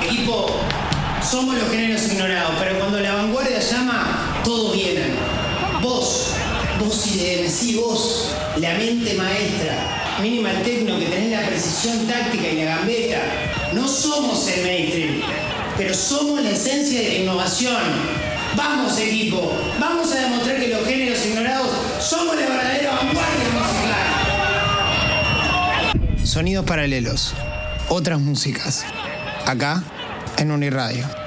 equipo, somos los géneros ignorados, pero cuando la vanguardia llama, todos vienen. Vos IDM, sí, vos, la mente maestra, Minimal Techno, que tenés la precisión táctica y la gambeta. No somos el mainstream, pero somos la esencia de la innovación. Vamos, equipo, vamos a demostrar que los géneros ignorados somos la verdadera vanguardia musical. Sonidos paralelos, otras músicas, acá en Uniradio.